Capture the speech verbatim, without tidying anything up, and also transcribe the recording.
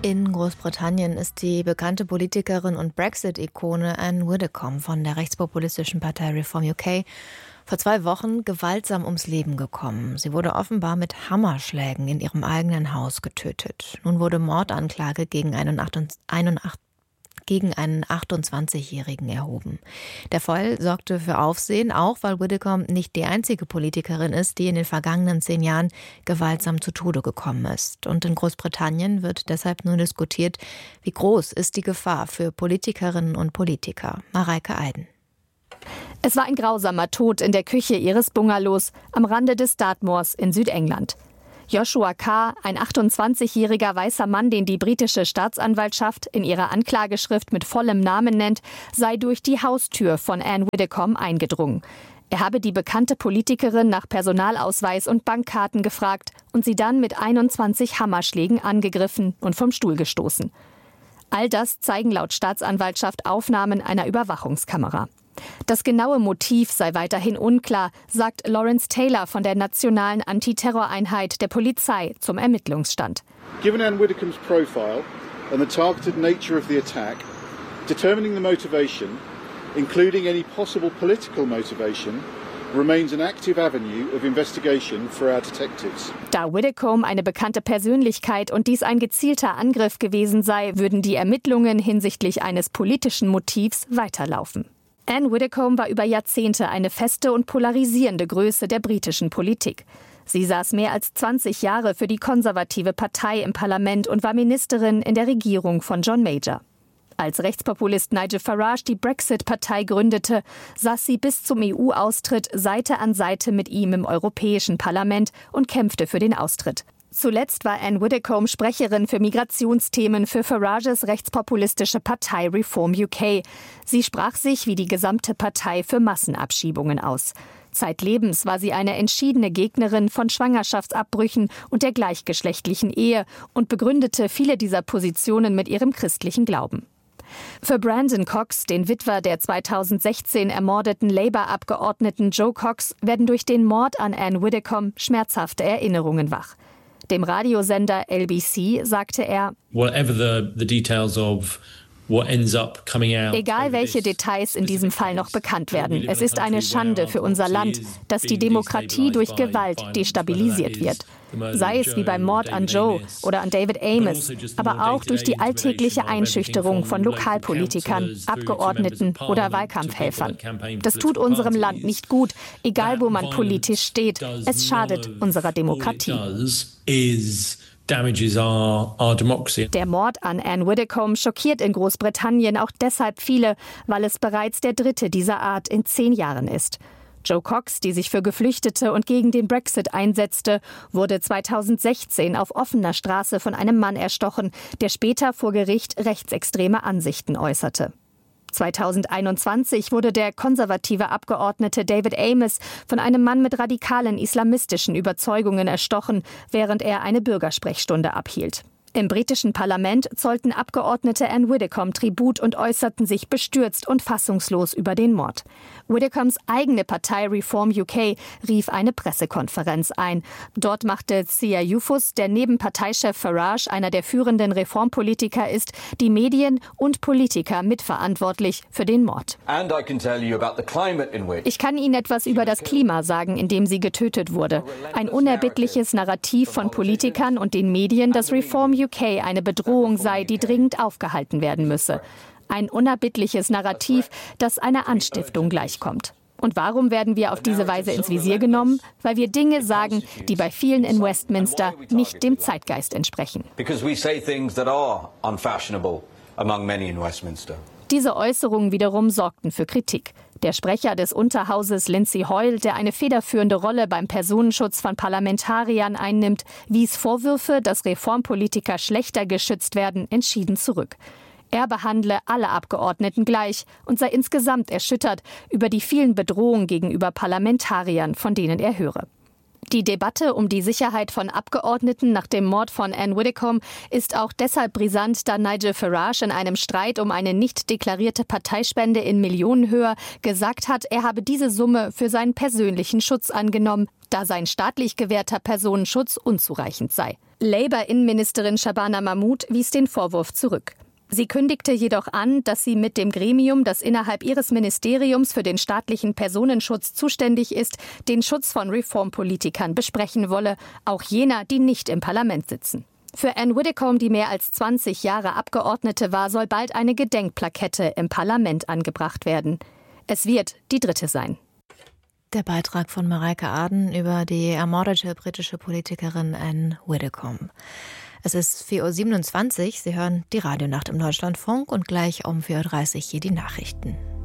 In Großbritannien ist die bekannte Politikerin und Brexit-Ikone Anne Widdecombe von der rechtspopulistischen Partei Reform U K vor zwei Wochen gewaltsam ums Leben gekommen. Sie wurde offenbar mit Hammerschlägen in ihrem eigenen Haus getötet. Nun wurde Mordanklage gegen einen gegen einen achtundzwanzigjährigen erhoben. Der Fall sorgte für Aufsehen, auch weil Widdecombe nicht die einzige Politikerin ist, die in den vergangenen zehn Jahren gewaltsam zu Tode gekommen ist. Und in Großbritannien wird deshalb nun diskutiert, wie groß ist die Gefahr für Politikerinnen und Politiker. Mareike Eiden. Es war ein grausamer Tod in der Küche ihres Bungalows am Rande des Dartmoors in Südengland. Joshua Carr, ein achtundzwanzigjähriger weißer Mann, den die britische Staatsanwaltschaft in ihrer Anklageschrift mit vollem Namen nennt, sei durch die Haustür von Anne Widdecombe eingedrungen. Er habe die bekannte Politikerin nach Personalausweis und Bankkarten gefragt und sie dann mit einundzwanzig Hammerschlägen angegriffen und vom Stuhl gestoßen. All das zeigen laut Staatsanwaltschaft Aufnahmen einer Überwachungskamera. Das genaue Motiv sei weiterhin unklar, sagt Lawrence Taylor von der Nationalen Antiterroreinheit der Polizei zum Ermittlungsstand. Given Anne Widdecombe's profile and the targeted nature of the attack, determining the motivation, including any possible political motivation, remains an active avenue of investigation for our detectives. Da Widdecombe eine bekannte Persönlichkeit und dies ein gezielter Angriff gewesen sei, würden die Ermittlungen hinsichtlich eines politischen Motivs weiterlaufen. Anne Widdecombe war über Jahrzehnte eine feste und polarisierende Größe der britischen Politik. Sie saß mehr als zwanzig Jahre für die konservative Partei im Parlament und war Ministerin in der Regierung von John Major. Als Rechtspopulist Nigel Farage die Brexit-Partei gründete, saß sie bis zum E U-Austritt Seite an Seite mit ihm im Europäischen Parlament und kämpfte für den Austritt. Zuletzt war Anne Widdecombe Sprecherin für Migrationsthemen für Farages rechtspopulistische Partei Reform U K. Sie sprach sich wie die gesamte Partei für Massenabschiebungen aus. Zeitlebens war sie eine entschiedene Gegnerin von Schwangerschaftsabbrüchen und der gleichgeschlechtlichen Ehe und begründete viele dieser Positionen mit ihrem christlichen Glauben. Für Brandon Cox, den Witwer der zweitausendsechzehn ermordeten Labour-Abgeordneten Joe Cox, werden durch den Mord an Anne Widdecombe schmerzhafte Erinnerungen wach. Dem Radiosender L B C sagte er, Whatever the, the details of what ends up coming out. Egal welche Details in diesem Fall noch bekannt werden, es ist eine Schande für unser Land, dass die Demokratie durch Gewalt destabilisiert wird. Sei es wie beim Mord an Joe oder an David Amess, aber auch durch die alltägliche Einschüchterung von Lokalpolitikern, Abgeordneten oder Wahlkampfhelfern. Das tut unserem Land nicht gut, egal wo man politisch steht. Es schadet unserer Demokratie. Der Mord an Anne Widdecombe schockiert in Großbritannien auch deshalb viele, weil es bereits der dritte dieser Art in zehn Jahren ist. Joe Cox, die sich für Geflüchtete und gegen den Brexit einsetzte, wurde zweitausendsechzehn auf offener Straße von einem Mann erstochen, der später vor Gericht rechtsextreme Ansichten äußerte. zweitausendeinundzwanzig wurde der konservative Abgeordnete David Amess von einem Mann mit radikalen islamistischen Überzeugungen erstochen, während er eine Bürgersprechstunde abhielt. Im britischen Parlament zollten Abgeordnete Anne Widdecombe Tribut und äußerten sich bestürzt und fassungslos über den Mord. Widdecombe's eigene Partei Reform U K rief eine Pressekonferenz ein. Dort machte Sia Yufus, der neben Parteichef Farage einer der führenden Reformpolitiker ist, die Medien und Politiker mitverantwortlich für den Mord. Ich kann Ihnen etwas über das Klima sagen, in dem sie getötet wurde. Ein unerbittliches Narrativ von Politikern und den Medien, dass Reform U K eine Bedrohung sei, die dringend aufgehalten werden müsse. Ein unerbittliches Narrativ, das einer Anstiftung gleichkommt. Und warum werden wir auf diese Weise ins Visier genommen? Weil wir Dinge sagen, die bei vielen in Westminster nicht dem Zeitgeist entsprechen. Diese Äußerungen wiederum sorgten für Kritik. Der Sprecher des Unterhauses Lindsay Hoyle, der eine federführende Rolle beim Personenschutz von Parlamentariern einnimmt, wies Vorwürfe, dass Reformpolitiker schlechter geschützt werden, entschieden zurück. Er behandle alle Abgeordneten gleich und sei insgesamt erschüttert über die vielen Bedrohungen gegenüber Parlamentariern, von denen er höre. Die Debatte um die Sicherheit von Abgeordneten nach dem Mord von Anne Widdecombe ist auch deshalb brisant, da Nigel Farage in einem Streit um eine nicht deklarierte Parteispende in Millionenhöhe gesagt hat, er habe diese Summe für seinen persönlichen Schutz angenommen, da sein staatlich gewährter Personenschutz unzureichend sei. Labour-Innenministerin Shabana Mahmood wies den Vorwurf zurück. Sie kündigte jedoch an, dass sie mit dem Gremium, das innerhalb ihres Ministeriums für den staatlichen Personenschutz zuständig ist, den Schutz von Reformpolitikern besprechen wolle, auch jener, die nicht im Parlament sitzen. Für Anne Widdecombe, die mehr als zwanzig Jahre Abgeordnete war, soll bald eine Gedenkplakette im Parlament angebracht werden. Es wird die dritte sein. Der Beitrag von Mareike Aden über die ermordete britische Politikerin Anne Widdecombe. Es ist vier Uhr siebenundzwanzig, Sie hören die Radionacht im Deutschlandfunk und gleich um vier Uhr dreißig hier die Nachrichten.